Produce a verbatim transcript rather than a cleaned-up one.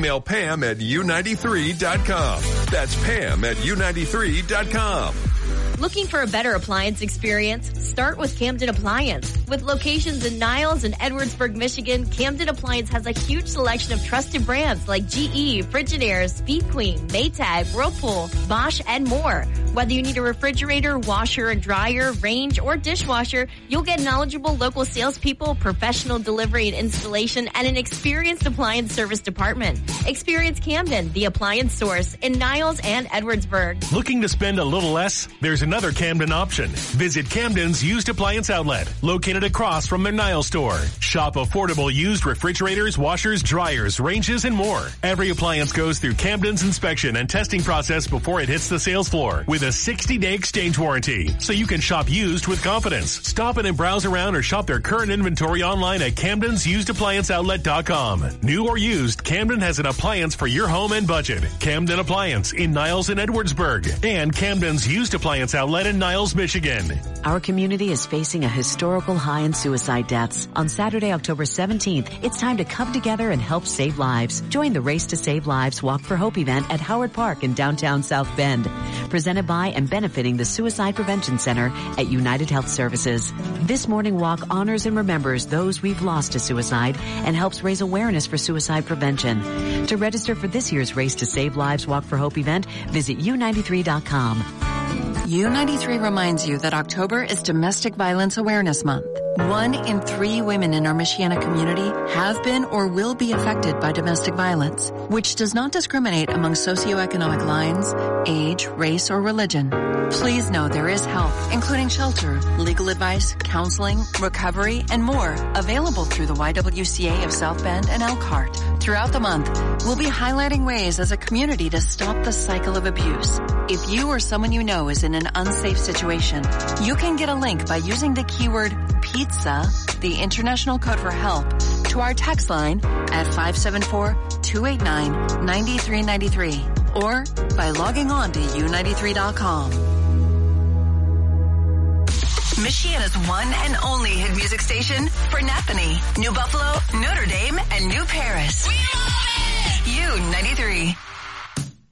email Pam at U ninety-three dot com. That's Pam at U ninety-three dot com. Looking for a better appliance experience? Start with Camden Appliance. With locations in Niles and Edwardsburg, Michigan, Camden Appliance has a huge selection of trusted brands like G E, Frigidaire, Speed Queen, Maytag, Whirlpool, Bosch, and more. Whether you need a refrigerator, washer and dryer, range, or dishwasher, you'll get knowledgeable local salespeople, professional delivery and installation, and an experienced appliance service department. Experience Camden, the appliance source, in Niles and Edwardsburg. Looking to spend a little less? There's another Camden option. Visit Camden's Used Appliance Outlet, located across from their Niles store. Shop affordable used refrigerators, washers, dryers, ranges, and more. Every appliance goes through Camden's inspection and testing process before it hits the sales floor with a sixty-day exchange warranty, so you can shop used with confidence. Stop in and browse around or shop their current inventory online at Camden's Used Appliance Outlet dot com. New or used, Camden has an appliance for your home and budget. Camden Appliance in Niles and Edwardsburg, and Camden's Used Appliance Outlet in Niles, Michigan. Our community is facing a historical high in suicide deaths. On Saturday, October seventeenth, it's time to come together and help save lives. Join the Race to Save Lives Walk for Hope event at Howard Park in downtown South Bend. Presented by and benefiting the Suicide Prevention Center at United Health Services. This morning walk honors and remembers those we've lost to suicide and helps raise awareness for suicide prevention. To register for this year's Race to Save Lives Walk for Hope event, visit U ninety-three dot com. U ninety-three reminds you that October is Domestic Violence Awareness Month. One in three women in our Michiana community have been or will be affected by domestic violence, which does not discriminate among socioeconomic lines, age, race, or religion. Please know there is help, including shelter, legal advice, counseling, recovery, and more, available through the Y W C A of South Bend and Elkhart. Throughout the month, we'll be highlighting ways as a community to stop the cycle of abuse. If you or someone you know is in an unsafe situation, you can get a link by using the keyword pizza, the international code for help, to our text line at five seven four, two eight nine, nine three nine three or by logging on to U ninety-three dot com. Michiana's one and only hit music station for Napanee, New Buffalo, Notre Dame, and New Paris. We love it! U ninety-three.